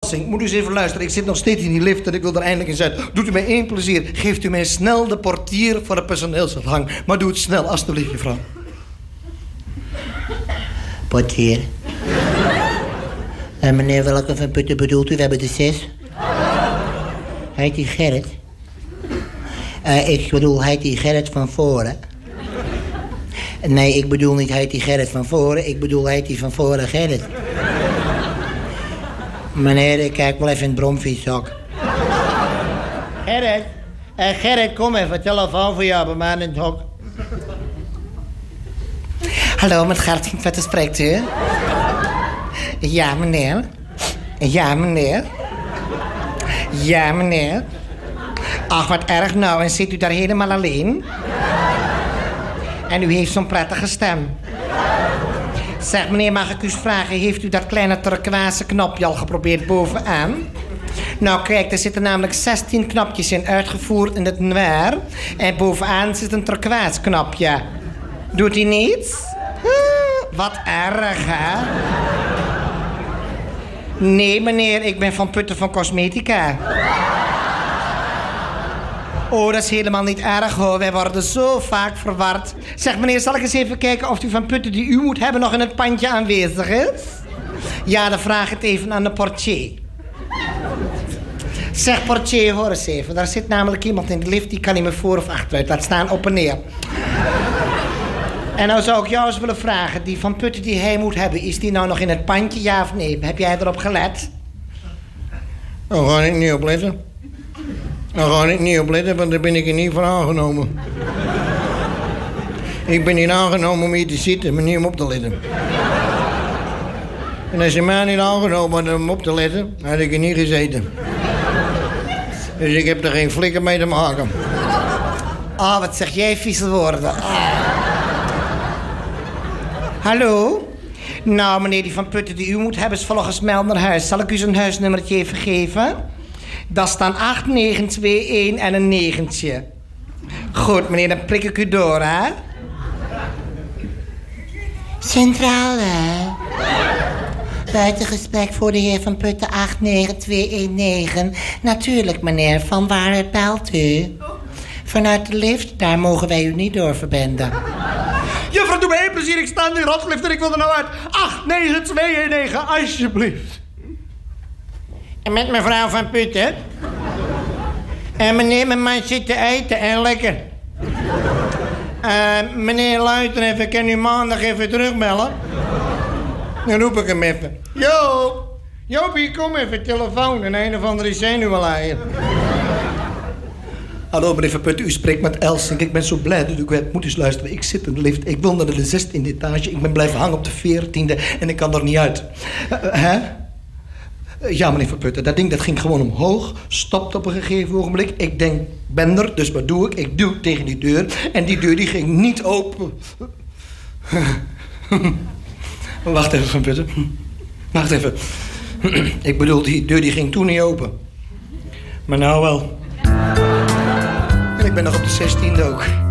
Elsing, moet u eens even luisteren. Ik zit nog steeds in die lift en ik wil er eindelijk eens uit. Doet u mij 1 plezier. Geeft u mij snel de portier voor de personeelsopvang. Maar doe het snel, alstublieft, mevrouw. Portier. Meneer, welke van Putten bedoelt u? We hebben de 6. Heet die Gerrit? Ik bedoel, heet die Gerrit van voren? Nee, ik bedoel niet heet die Gerrit van voren. Ik bedoel, heet die van voren Gerrit. Meneer, ik kijk wel even in het bromfietshok. Gerrit? Gerrit, kom even. Telefoon voor jou bij mij in het hok. Hallo, met Gert van Putten spreekt u? Ja, meneer. Ja, meneer. Ja, meneer. Ach, wat erg nou. En zit u daar helemaal alleen? En u heeft zo'n prettige stem. Zeg, meneer, mag ik u eens vragen... heeft u dat kleine turquoise knopje al geprobeerd bovenaan? Nou, kijk, er zitten namelijk 16 knopjes in... uitgevoerd in het noir. En bovenaan zit een turquoise knopje. Doet hij niets? Wat erg, hè? Nee, meneer, ik ben van Putten van Cosmetica. Oh, dat is helemaal niet erg, hoor. Wij worden zo vaak verward. Zeg, meneer, zal ik eens even kijken of u van Putten die u moet hebben nog in het pandje aanwezig is? Ja, dan vraag het even aan de portier. Zeg, portier, hoor eens even. Daar zit namelijk iemand in de lift, die kan niet meer voor of achteruit. Laat staan op en neer. En nou zou ik jou eens willen vragen, die van Putten die hij moet hebben... is die nou nog in het pandje, ja of nee? Heb jij erop gelet? Daar ga ik niet op letten. Daar ga ik niet op letten, want daar ben ik er niet voor aangenomen. Ik ben niet aangenomen om hier te zitten, maar niet om op te letten. En als je mij niet aangenomen had om op te letten, had ik er niet gezeten. Dus ik heb er geen flikker mee te maken. Ah, wat zeg jij vieze woorden. Hallo? Nou, meneer die van Putten die u moet hebben is volgens mij al naar huis. Zal ik u zijn huisnummertje even geven? Dat staan 8921 en een 9'tje. Goed, meneer, dan prik ik u door, hè? Centrale. Buitengesprek voor de heer van Putten 892119. Natuurlijk, meneer. Van waar belt u? Vanuit de lift, daar mogen wij u niet door verbinden. Juffrouw, doe me 1 plezier. Ik sta in die rotlift en ik wil er nou uit. 892119, alsjeblieft. En met mevrouw van Putten. En meneer met mij zit te eten en lekker. Meneer, luister even. Kan u maandag even terugbellen? Dan roep ik hem even. Joop! Joopie, kom even. Telefoon. En een of andere zenuwleier. Hallo, meneer Van Putten, u spreekt met Elsing. Ik ben zo blij dat u moet eens luisteren. Ik zit in de lift. Ik wil naar de 16e etage. Ik ben blijven hangen op de 14e en ik kan er niet uit. Hè? Ja, meneer Van Putten, dat ding dat ging gewoon omhoog. Stopt op een gegeven ogenblik. Ik denk, ben er, dus wat doe ik? Ik duw tegen die deur. En die deur die ging niet open. Wacht even, Van Putten. Wacht even. Ik bedoel, die deur die ging toen niet open. Maar nou wel. En ik ben nog op de 16e ook.